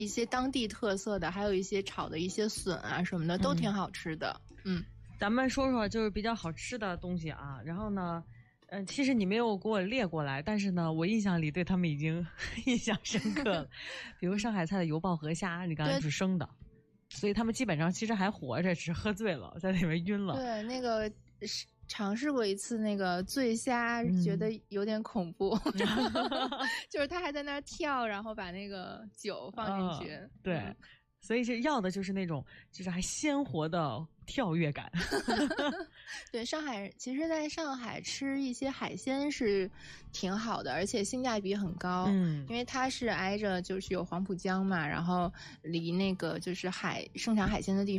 一些当地特色的，还有一些炒的一些笋啊什么的，都挺好吃的。 咱们说说就是比较好吃的东西啊。然后呢，其实你没有给我列过来，但是呢，我印象里对他们已经印象深刻了。比如上海菜的油爆河虾，你刚才是生的，所以他们基本上其实还活着，只是喝醉了，在里面晕了。 对，那个尝试过一次那个醉虾，觉得有点恐怖，就是他还在那儿跳，然后把那个酒放进去。 对。所以是要的就是那种就是还鲜活的跳跃感。 对，其实在上海吃一些海鲜是挺好的，而且性价比很高。因为它是挨着就是有黄浦江嘛，然后离那个就是盛产海鲜的地方